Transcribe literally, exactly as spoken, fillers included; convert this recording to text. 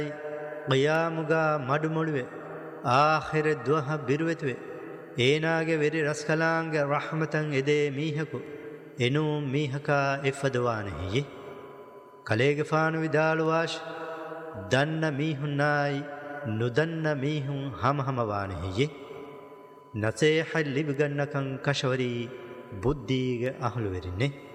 qiyamuga madumuluwe aakhire duha birwetuwe ඒනාගේ වෙරි රස්කලාංගේ රහමතන් එදේ මීහකු එනු මීහකා එෆදවානෙහි කලේගේ ෆානු විදාලවාශ දන්න මීහුන්නයි නුදන්න මීහුන් හමහමවානෙහි නසේහ ලිබගන්නකන් කෂවරි බුද්ධීගේ අහළු වෙරින්නේ